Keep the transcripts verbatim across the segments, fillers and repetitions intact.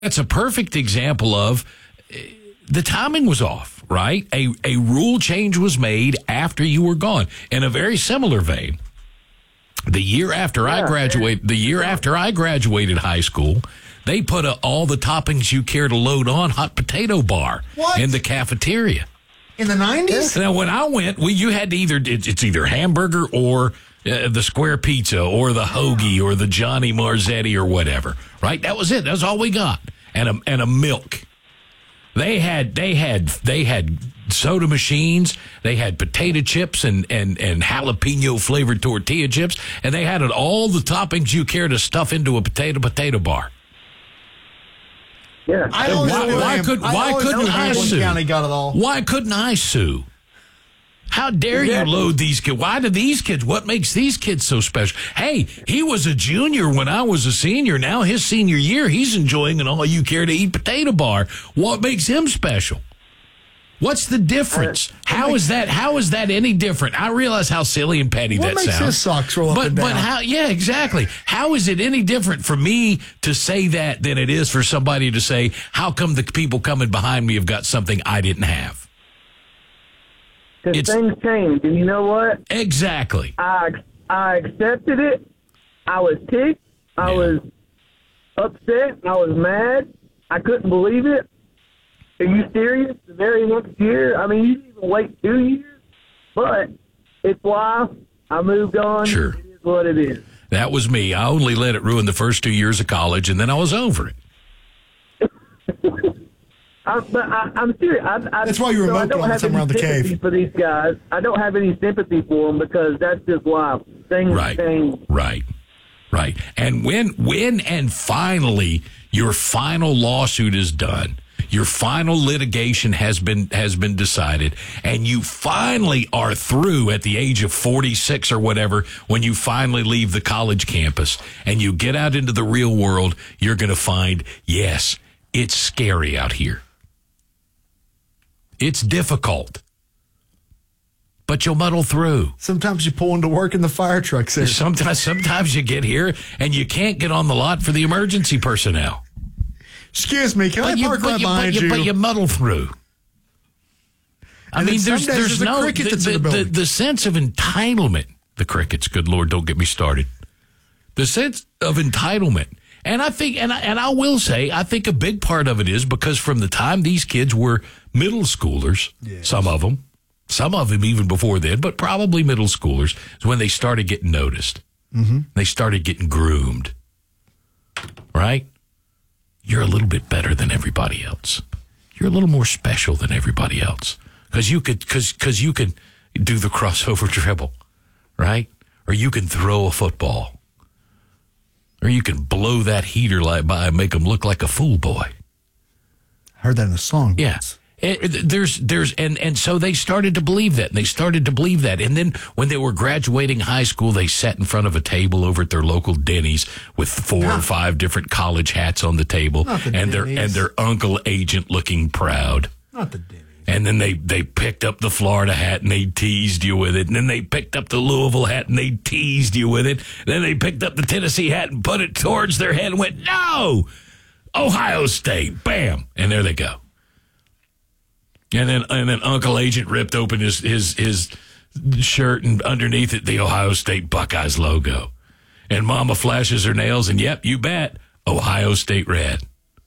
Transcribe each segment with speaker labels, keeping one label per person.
Speaker 1: That's a perfect example of uh, the timing was off, right? A a rule change was made after you were gone. In a very similar vein, the year after yeah. I graduated, the year after I graduated high school, they put a, all the toppings you care to load on hot potato bar
Speaker 2: what?
Speaker 1: in the cafeteria.
Speaker 2: In the nineties?
Speaker 1: Now, when I went, we you had to either it's either hamburger or uh, the square pizza or the hoagie or the Johnny Marzetti or whatever. Right? That was it. That was all we got, and a and a milk. They had they had they had soda machines. They had potato chips and and and jalapeno flavored tortilla chips, and they had all the toppings you care to stuff into a potato potato bar.
Speaker 3: Yeah.
Speaker 2: I always
Speaker 1: why,
Speaker 2: knew
Speaker 1: why,
Speaker 2: Ham-
Speaker 1: could,
Speaker 2: I
Speaker 1: why
Speaker 2: always
Speaker 1: couldn't
Speaker 2: knew
Speaker 1: I
Speaker 2: Hamilton
Speaker 1: sue?
Speaker 2: County got it all.
Speaker 1: Why couldn't I sue? How dare
Speaker 3: Exactly.
Speaker 1: you load these kids? Why do these kids? What makes these kids so special? Hey, he was a junior when I was a senior. Now his senior year, he's enjoying an all-you-care-to-eat potato bar. What makes him special? What's the difference? How is that? How is that any different? I realize how silly and petty
Speaker 2: What
Speaker 1: that
Speaker 2: makes
Speaker 1: sounds.
Speaker 2: his socks roll up
Speaker 1: but
Speaker 2: and
Speaker 1: but
Speaker 2: down?
Speaker 1: how? Yeah, exactly. How is it any different for me to say that than it is for somebody to say, "How come the people coming behind me have got something I didn't have?"
Speaker 3: Because
Speaker 1: It's-
Speaker 3: things change, and you know what?
Speaker 1: Exactly.
Speaker 3: I I accepted it. I was ticked. I
Speaker 1: Yeah.
Speaker 3: was upset. I was mad. I couldn't believe it. Are you serious? The very next year? I mean, you didn't even wait two years. But it's why I moved on.
Speaker 1: Sure.
Speaker 3: It is what it is.
Speaker 1: That was me. I only let it ruin the first two years of college, and then I was over it.
Speaker 3: I, but I, I'm serious. I, I,
Speaker 2: That's why you were
Speaker 3: so I
Speaker 2: moping
Speaker 3: don't
Speaker 2: all the
Speaker 3: have
Speaker 2: time
Speaker 3: any
Speaker 2: around the
Speaker 3: sympathy
Speaker 2: cave.
Speaker 3: for these guys. I don't have any sympathy for them because that's just life. Things
Speaker 1: Right.
Speaker 3: change.
Speaker 1: Right. Right. And when when and finally your final lawsuit is done, your final litigation has been has been decided, and you finally are through at the age of forty-six or whatever, when you finally leave the college campus and you get out into the real world, you're going to find, yes, it's scary out here. It's difficult. But you'll muddle through.
Speaker 2: Sometimes you pull into work in the fire truck, sir.
Speaker 1: Sometimes, sometimes you get here and you can't get on the lot for the emergency personnel.
Speaker 2: Excuse me, can I
Speaker 1: But you,
Speaker 2: park
Speaker 1: but
Speaker 2: right
Speaker 1: you, but
Speaker 2: behind
Speaker 1: you,
Speaker 2: you?
Speaker 1: but you muddle through. I
Speaker 2: And then
Speaker 1: mean,
Speaker 2: some
Speaker 1: there's
Speaker 2: days
Speaker 1: there's
Speaker 2: there's a
Speaker 1: no
Speaker 2: cricket
Speaker 1: the,
Speaker 2: that's in
Speaker 1: the,
Speaker 2: the
Speaker 1: the,
Speaker 2: building.
Speaker 1: the sense of entitlement. The crickets, good Lord, don't get me started. The sense of entitlement. And I think, and I, and I will say, I think a big part of it is because from the time these kids were middle schoolers,
Speaker 2: Yes.
Speaker 1: some of them, some of them even before then, but probably middle schoolers, is when they started getting noticed. Mm-hmm. They started getting groomed. Right? You're a little bit better than everybody else. You're a little more special than everybody else. Because you could, because because you can do the crossover dribble, right? Or you can throw a football. Or you can blow that heater light by and make them look like a fool boy.
Speaker 2: Heard that in a song.
Speaker 1: Yeah. It, there's, there's, and, and so they started to believe that. And they started to believe that. And then when they were graduating high school, they sat in front of a table over at their local Denny's with four or five different college hats on the table,
Speaker 2: Not the
Speaker 1: and their
Speaker 2: Denny's.
Speaker 1: and their uncle agent looking proud.
Speaker 2: Not the Denny's.
Speaker 1: And then they, they picked up the Florida hat and they teased you with it. And then they picked up the Louisville hat and they teased you with it. Then they picked up the Tennessee hat and put it towards their head and went, no, Ohio State, bam. And there they go. And then and then Uncle Agent ripped open his, his, his shirt, and underneath it, the Ohio State Buckeyes logo. And Mama flashes her nails, and yep, you bet, Ohio State red.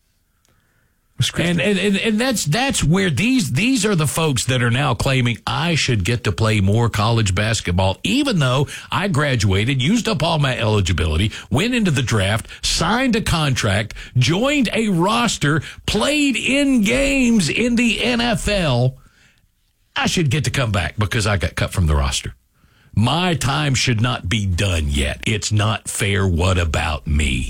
Speaker 1: And, and and and that's that's where these these are the folks that are now claiming I should get to play more college basketball, even though I graduated, used up all my eligibility, went into the draft, signed a contract, joined a roster, played in games in the N F L. I should get to come back because I got cut from the roster. My time should not be done yet. It's not fair. What about me?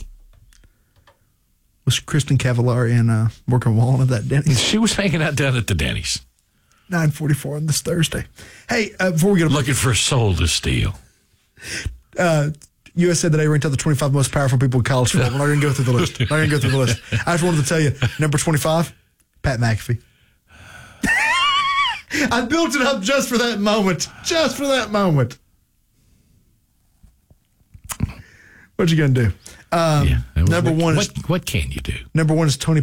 Speaker 2: Was Kristen Cavallari and uh, Morgan Wallen at that Denny's?
Speaker 1: She was hanging out down at the Denny's,
Speaker 2: nine forty-four on this Thursday. Hey, uh, before we get a
Speaker 1: looking for a soul to steal.
Speaker 2: uh, U S A Today ranked out the twenty-five most powerful people in college football. We're not going to go through the list. We're not going to go through the list. I just wanted to tell you, number twenty-five, Pat McAfee. I built it up just for that moment. Just for that moment. What you going to do? Um,
Speaker 1: Yeah.
Speaker 2: number
Speaker 1: what,
Speaker 2: one
Speaker 1: what,
Speaker 2: is
Speaker 1: what can you do?
Speaker 2: number one is Tony